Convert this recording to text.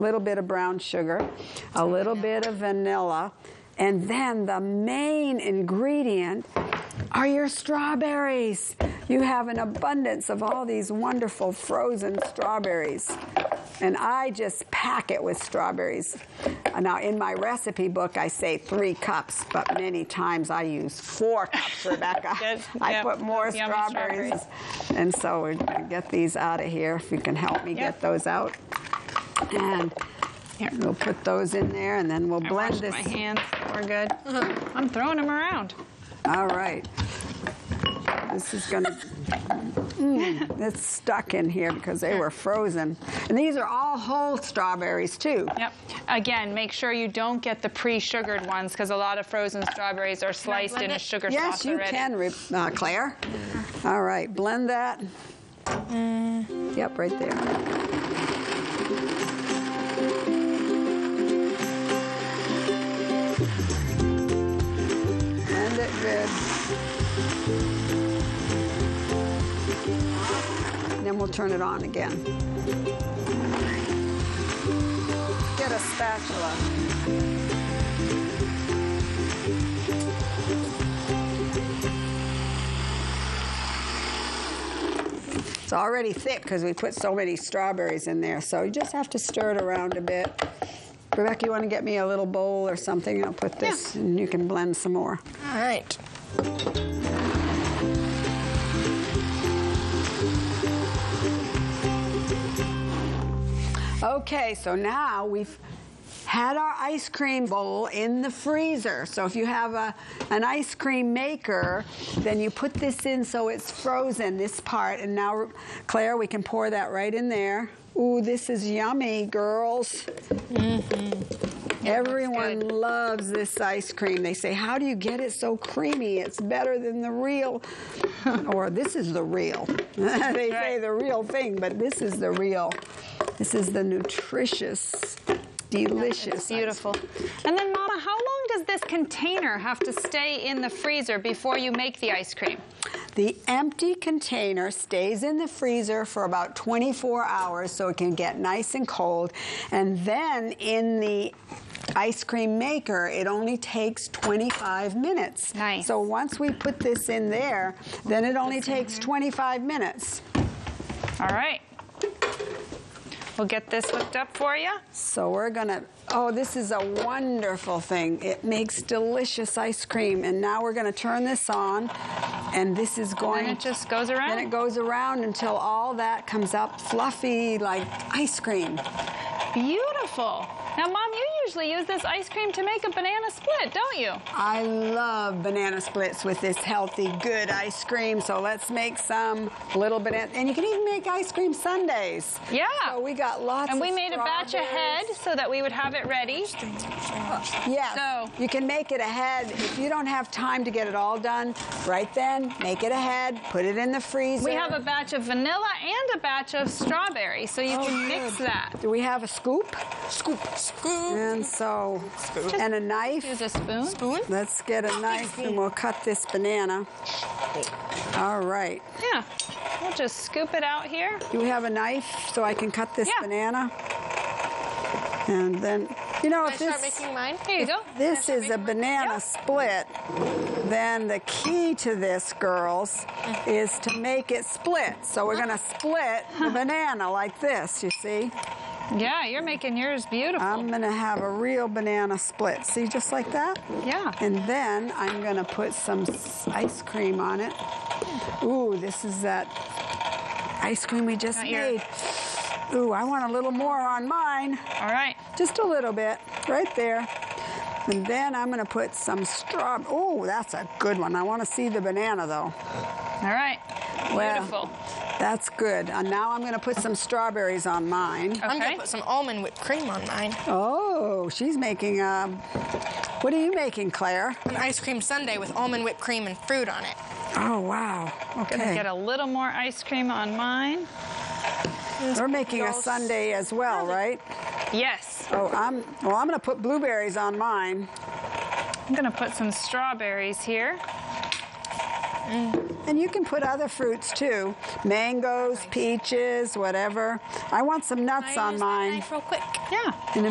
little bit of brown sugar, a little bit of vanilla, and then the main ingredient are your strawberries. You have an abundance of all these wonderful frozen strawberries. And I just pack it with strawberries. Now, in my recipe book, I say 3 cups, but many times I use 4 cups, Rebecca. I put more strawberries. And so we're going to get these out of here, if you can help me get those out. And we'll put those in there, and then we'll blend this. My hands. We're good. I'm throwing them around. All right. This is going to... it's stuck in here because they were frozen. And these are all whole strawberries, too. Yep. Again, make sure you don't get the pre-sugared ones because a lot of frozen strawberries are sliced in a sugar sauce already. Yes, you can, Claire. All right, blend that. Yep, right there. Blend it good. Then we'll turn it on again. Get a spatula. It's already thick because we put so many strawberries in there, so you just have to stir it around a bit. Rebecca, you want to get me a little bowl or something? I'll put this and you can blend some more. All right. Okay, so now we've had our ice cream bowl in the freezer. So if you have an ice cream maker, then you put this in so it's frozen, this part. And now, Claire, we can pour that right in there. Ooh, this is yummy, girls. Everyone loves this ice cream. They say, how do you get it so creamy? It's better than the real. Or this is the real. They say the real thing, but this is the real. This is the nutritious, delicious. It's beautiful. And then, Mama, how long does this container have to stay in the freezer before you make the ice cream? The empty container stays in the freezer for about 24 hours so it can get nice and cold. And then in the ice cream maker, it only takes 25 minutes. Nice. So once we put this in there, then it only takes 25 minutes. All right. We'll get this hooked up for you. So we're gonna, oh, this is a wonderful thing. It makes delicious ice cream. And now we're gonna turn this on, and this is going. And it just goes around? Then it goes around until all that comes up fluffy like ice cream. Beautiful. Now, Mom, you usually use this ice cream to make a banana split, don't you? I love banana splits with this healthy, good ice cream. So let's make some little banana. And you can even make ice cream sundaes. Yeah. So we got lots of And we made a batch ahead so that we would have it ready. Yeah. So you can make it ahead. If you don't have time to get it all done, right then, make it ahead, put it in the freezer. we have a batch of vanilla and a batch of strawberry, so you can mix that. Do we have a scoop? Scoop. And so, and a knife. Use a spoon. Let's get a knife and we'll cut this banana. All right. Yeah. We'll just scoop it out here. Do we have a knife so I can cut this banana? And then, you know, if Can I start making mine? Here you go. this is a banana split, then the key to this, girls, is to make it split. So we're going to split the banana like this, you see? Yeah, you're making yours beautiful. I'm going to have a real banana split. See, just like that? Yeah. And then I'm going to put some ice cream on it. Ooh, this is that ice cream we just made. Ooh, I want a little more on mine. All right. Just a little bit, right there. And then I'm going to put some oh, that's a good one. I want to see the banana, though. All right. Beautiful. Well, that's good. And now I'm going to put some strawberries on mine. Okay. I'm going to put some almond whipped cream on mine. Oh, she's making what are you making, Claire? An ice cream sundae with almond whipped cream and fruit on it. Oh, wow. Okay. Gonna get a little more ice cream on mine. We're making a sundae as well, right? Yes. Oh, I'm going to put blueberries on mine. I'm gonna put some strawberries here. And you can put other fruits too. Mangoes, peaches, whatever. I want some nuts on mine. Real quick. Yeah. In a